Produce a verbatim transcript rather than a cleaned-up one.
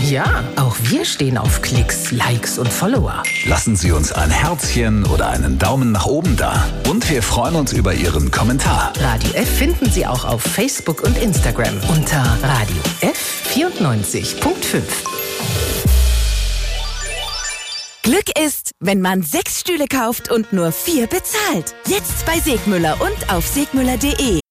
Ja, auch wir stehen auf Klicks, Likes und Follower. Lassen Sie uns ein Herzchen oder einen Daumen nach oben da. Und wir freuen uns über Ihren Kommentar. Radio F finden Sie auch auf Facebook und Instagram unter Radio F vierundneunzig Komma fünf. Glück ist, wenn man sechs Stühle kauft und nur vier bezahlt. Jetzt bei Segmüller und auf segmüller punkt de.